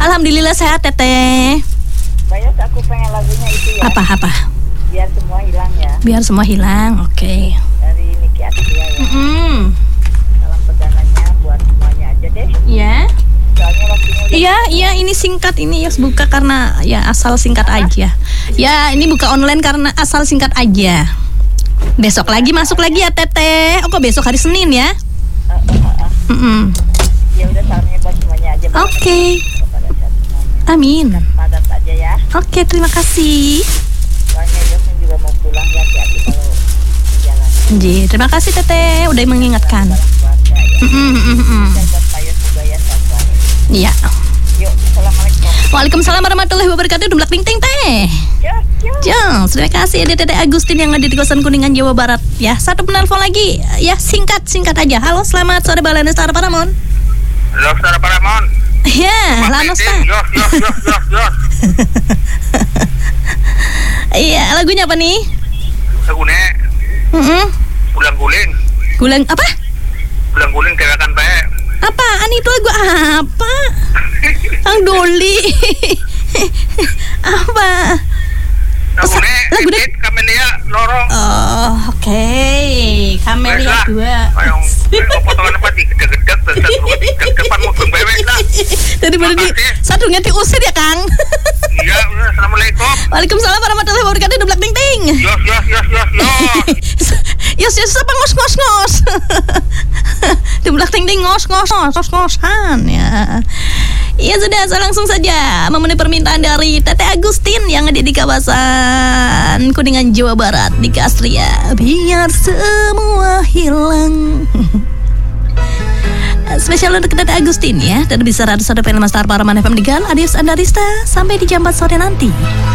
Alhamdulillah sehat Teteh. Bayas aku pengen lagunya itu ya. Apa? Biar semua hilang ya. Biar semua hilang, oke. Dari Niki Astria ya. Salam perdananya buat semuanya aja deh. Ya. Soalnya waktunya Iya, ini singkat ini Yos buka karena ya asal singkat aja. Ya, ini buka online karena asal singkat aja. Besok lagi masuk lagi ya Teteh. Oh, kok besok hari Senin ya? Ya udah salamnya buat semuanya aja. Oke. Kepada semuanya. Amin. Padat aja ya. Oke, terima kasih. Soalnya Yosnya juga mau pulang ya, hati-hati kalau jalan. Terima kasih Teteh udah mengingatkan. Keluarga ya. Dan buat Pak Yos juga ya sabar. Iya. Yuk, assalamualaikum. Waalaikumsalam warahmatullahi wabarakatuh. Dumlak ting ting teh. Jeng, terima kasih ya Dede Agustin yang ada di kawasan Kuningan, Jawa Barat. Ya, satu penelpon lagi. Ya, singkat aja. Halo, selamat sore Balena Star Paramon. Halo, Star Paramon. Ya, lama Star. Jos. Iya, lagunya apa nih? Lagunya Gulang-guling. Gulang apa? Gulang-guling gerakan baik. Apaan itu lagu apa? Ang Doli. Apa? Lagunya lagu deh. Kamelia lorong. Oh, oke. Kamelia 2. Yang potongan apa digedeg-gedeg terus depan mau bebek lah. Daripada di satu ngerti usir ya, Kang. Iya, assalamualaikum. Waalaikumsalam warahmatullahi wabarakatuh. Dumlak ting ting. Yos apa ngos. Dumlak ting ting ngos-ngosan ya. Iya sudah, langsung saja memenuhi permintaan dari Teteh Agustin yang ada di kawasan Kuningan, Jawa Barat, di Astria. Biar semua hilang. Spesial untuk Teteh Agustin ya. Dan bisa 101.5 Star Paraman FM di Gal. Adios Andarista. Sampai di jam 4 sore nanti.